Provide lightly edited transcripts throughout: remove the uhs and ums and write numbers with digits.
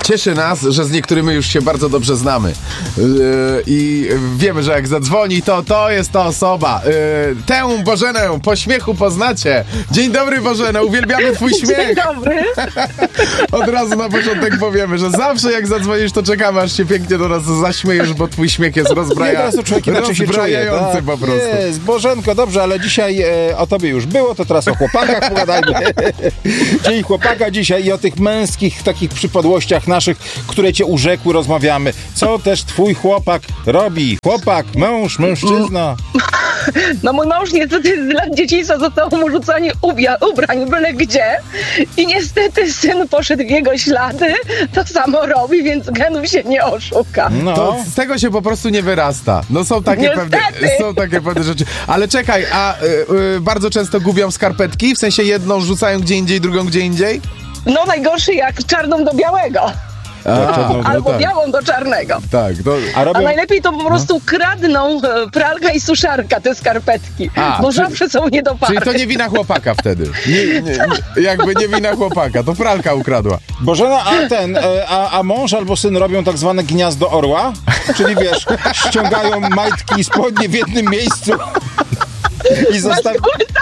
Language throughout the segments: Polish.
Cieszy nas, że z niektórymi już się bardzo dobrze znamy. I wiemy, że jak zadzwoni, to jest ta osoba. Tę Bożenę po śmiechu poznacie. Dzień dobry, Bożena, uwielbiamy twój śmiech. Dzień dobry. Od razu na początek powiemy, że zawsze jak zadzwonisz, to czekamy, aż się pięknie do nas zaśmiejesz, bo twój śmiech jest rozbrajający po prostu. Jest, Bożenko, dobrze, ale dzisiaj o tobie już było, to teraz o chłopakach pogadajmy. Dzień chłopaka dzisiaj i o tych męskich takich przypadłościach naszych, które cię urzekły, rozmawiamy. Co też twój chłopak robi? Chłopak, mąż, mężczyzna. No mój mąż niestety z lat dzieciństwa zostało mu rzucanie ubrań byle gdzie i niestety syn poszedł w jego ślady, to samo robi, więc genów się nie oszuka. No. To z tego się po prostu nie wyrasta. No są takie pewne rzeczy. Ale czekaj, a bardzo często gubią skarpetki? W sensie jedną rzucają gdzie indziej, drugą gdzie indziej? No najgorszy jak czarną do białego. Albo białą do czarnego. Tak. A najlepiej to po prostu kradną pralka i suszarka te skarpetki, bo zawsze są nie do pary. Czyli to nie wina chłopaka wtedy. Jakby nie wina chłopaka, to pralka ukradła. Bożena, a mąż albo syn robią tak zwane gniazdo orła? Czyli wiesz, ściągają majtki i spodnie w jednym miejscu. I zostawiam.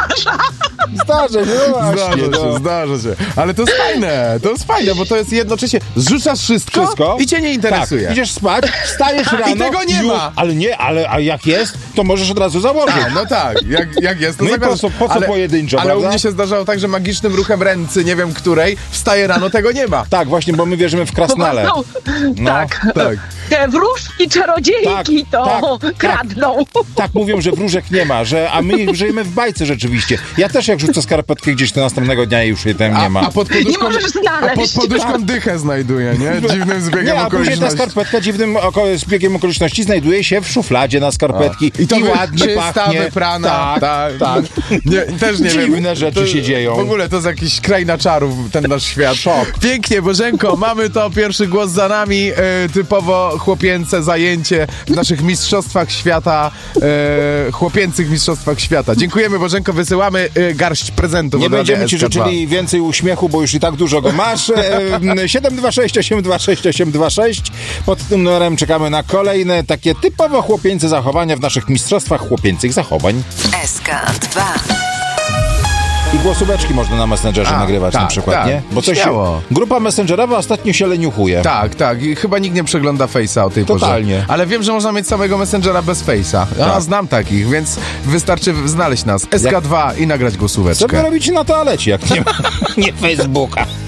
Zdarza się. Ale to jest fajne, bo to jest jednocześnie zrzucasz wszystko i cię nie interesuje. Tak, idziesz spać, wstajesz rano i tego nie ma. Ale jak jest, to możesz od razu założyć. No tak, jak jest, to no zakładasz. Po co pojedynczo, ale prawda? u mnie się zdarzało tak, że magicznym ruchem ręcy, nie wiem której, wstaje rano, tego nie ma. Tak, właśnie, bo my wierzymy w krasnale. Tak. Te wróżki, czarodziejki kradną. Tak mówią, że wróżek nie ma, a my żyjemy w bajce rzeczywiście. Ja też jak rzucę skarpetkę gdzieś, to następnego dnia już jej tam nie ma. A pod poduszką, nie możesz znaleźć. Pod poduszką dychę znajduje, nie? Dziwnym zbiegiem okoliczności. A później ta skarpetka dziwnym zbiegiem okoliczności znajduje się w szufladzie na szufladzi i ładnie pachnie. Wyprana. Tak. Też nie wiem. Dziwne rzeczy się dzieją. W ogóle to jest jakiś kraina czarów, ten nasz świat. Szok. Pięknie, Bożenko, mamy to, pierwszy głos za nami, typowo chłopięce zajęcie w naszych mistrzostwach świata, chłopięcych mistrzostwach świata. Dziękujemy, Bożenko, wysyłamy garść prezentów. Nie będziemy ci życzyli więcej uśmiechu, bo już i tak dużo go masz. 726 826 826. Pod tym numerem czekamy na kolejne takie typowo chłopięce zachowania w naszych mistrzostwach chłopięcych zachowań. SK2. I głosóweczki można na Messengerze nagrywać na przykład, nie? Bo coś grupa messengerowa ostatnio się leniuchuje. Tak. I chyba nikt nie przegląda Face'a o tej porze. Totalnie. Ale wiem, że można mieć samego Messengera bez Face'a. Ja znam takich, więc wystarczy znaleźć nas. SK2 i nagrać głosóweczkę. Co wy robicie na toalecie, jak nie ma nie Facebooka?